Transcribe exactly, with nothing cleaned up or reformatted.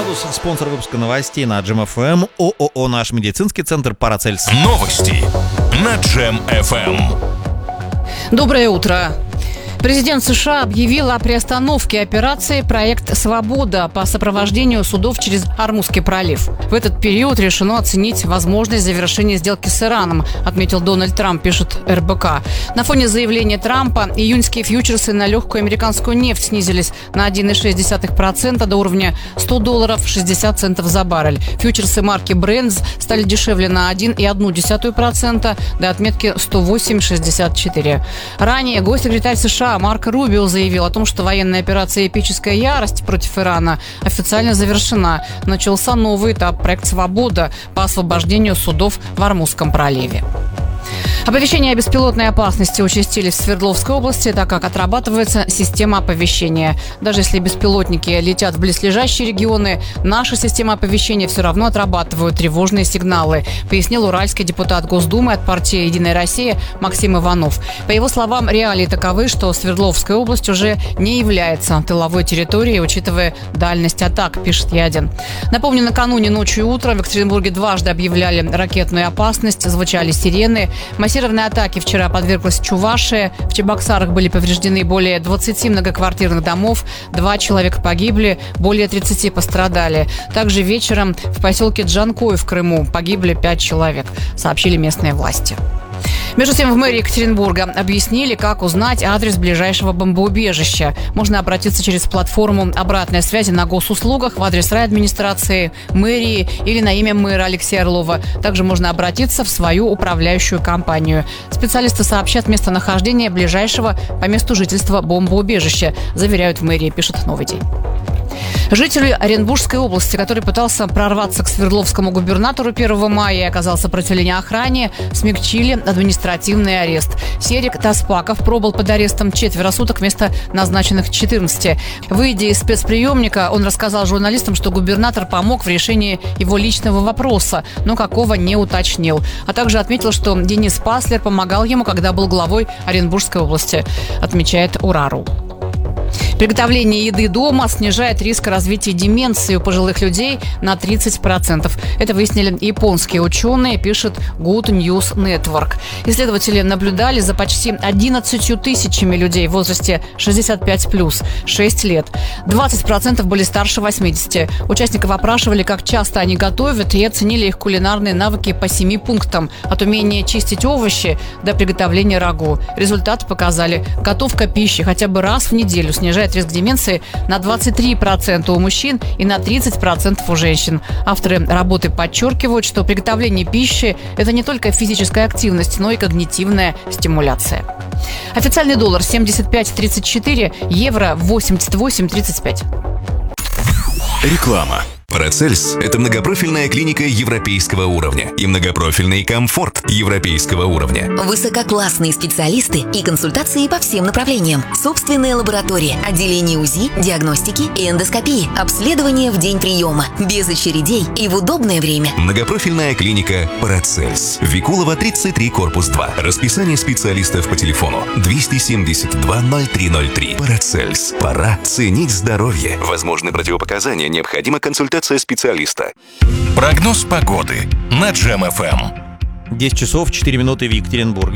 Градус, спонсор выпуска новостей на Джем эф эм, ООО «Наш медицинский центр Парацельс». Новости на Джем эф эм. Доброе утро. Президент США объявил о приостановке операции «Проект Свобода» по сопровождению судов через Ормузский пролив. В этот период решено оценить возможность завершения сделки с Ираном, отметил Дональд Трамп, пишет эр бэ ка. На фоне заявления Трампа июньские фьючерсы на легкую американскую нефть снизились на один целых шесть десятых процента до уровня сто долларов шестьдесят центов за баррель. Фьючерсы марки Brent стали дешевле на один целых одну десятую процента до отметки сто восемь целых шестьдесят четыре. Ранее госсекретарь США Марко Рубио заявил о том, что военная операция «Эпическая ярость» против Ирана официально завершена. Начался новый этап «Проект Свобода» по освобождению судов в Ормузском проливе. Оповещения о беспилотной опасности участились в Свердловской области, так как отрабатывается система оповещения. Даже если беспилотники летят в близлежащие регионы, наша система оповещения все равно отрабатывает тревожные сигналы, пояснил уральский депутат Госдумы от партии «Единая Россия» Максим Иванов. По его словам, реалии таковы, что Свердловская область уже не является тыловой территорией, учитывая дальность атак, пишет Ядин. Напомню, накануне ночью и утром в Екатеринбурге дважды объявляли ракетную опасность, звучали сирены. Массированной атаке вчера подверглась Чувашия. В Чебоксарах были повреждены более двадцати многоквартирных домов. Два человека погибли, более тридцати пострадали. Также вечером в поселке Джанкой в Крыму погибли пять человек, сообщили местные власти. Между тем, в мэрии Екатеринбурга объяснили, как узнать адрес ближайшего бомбоубежища. Можно обратиться через платформу обратной связи на госуслугах в адрес райадминистрации, мэрии или на имя мэра Алексея Орлова. Также можно обратиться в свою управляющую компанию. Специалисты сообщат местонахождение ближайшего по месту жительства бомбоубежища, заверяют в мэрии, пишет «Новый день». Житель Оренбургской области, который пытался прорваться к Свердловскому губернатору первого мая и оказал сопротивление охране, смягчили административный арест. Серик Таспаков пробыл под арестом четверо суток вместо назначенных четырнадцати. Выйдя из спецприемника, он рассказал журналистам, что губернатор помог в решении его личного вопроса, но какого не уточнил. А также отметил, что Денис Паслер помогал ему, когда был главой Оренбургской области, отмечает Урару. Приготовление еды дома снижает риск развития деменции у пожилых людей на тридцать процентов. Это выяснили японские ученые, пишет Good News Network. Исследователи наблюдали за почти одиннадцатью тысячами людей в возрасте шестьдесят пять плюс, шесть лет. двадцать процентов были старше восьмидесяти. Участников опрашивали, как часто они готовят, и оценили их кулинарные навыки по семи пунктам. От умения чистить овощи до приготовления рагу. Результаты показали: готовка пищи хотя бы раз в неделю снижает риск деменции на двадцать три процента у мужчин и на тридцать процентов у женщин. Авторы работы подчеркивают, что приготовление пищи – это не только физическая активность, но и когнитивная стимуляция. Официальный доллар семьдесят пять тридцать четыре, евро восемьдесят восемь тридцать пять. Реклама. Парацельс – это многопрофильная клиника европейского уровня и многопрофильный комфорт европейского уровня. Высококлассные специалисты и консультации по всем направлениям. Собственная лаборатория, отделение УЗИ, диагностики и эндоскопии. Обследование в день приема. Без очередей и в удобное время. Многопрофильная клиника Парацельс. Викулова, тридцать три, корпус два. Расписание специалистов по телефону двести семьдесят два ноль три ноль три. Парацельс. Пора ценить здоровье. Возможны противопоказания, необходима консультация специалиста. Прогноз погоды на Джем эф эм. десять часов четыре минуты в Екатеринбурге.